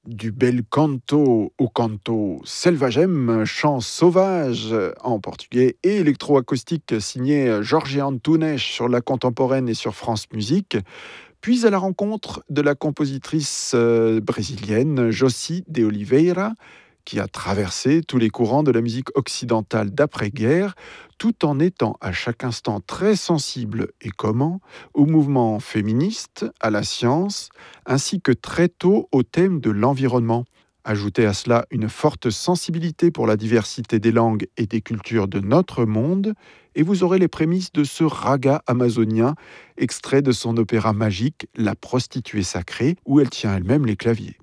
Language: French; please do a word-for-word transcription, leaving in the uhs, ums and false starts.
Du bel canto au canto selvagem, chant sauvage en portugais et électroacoustique signé Jorge Antunes sur la contemporaine et sur France Musique, puis à la rencontre de la compositrice euh, brésilienne Jocy de Oliveira, qui a traversé tous les courants de la musique occidentale d'après-guerre, tout en étant à chaque instant très sensible et comment au mouvement féministe, à la science, ainsi que très tôt au thème de l'environnement. Ajoutez à cela une forte sensibilité pour la diversité des langues et des cultures de notre monde, et vous aurez les prémices de ce raga amazonien, extrait de son opéra magique La prostituée sacrée, où elle tient elle-même les claviers.